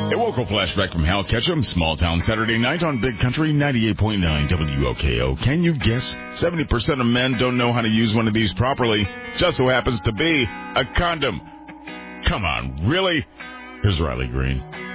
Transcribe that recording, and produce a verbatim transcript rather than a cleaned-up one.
A local flashback from Hal Ketchum, Small Town Saturday Night on Big Country ninety-eight point nine W O K O. Can you guess? seventy percent of men don't know how to use one of these properly. Just so happens to be a condom. Come on, really? Here's Riley Green.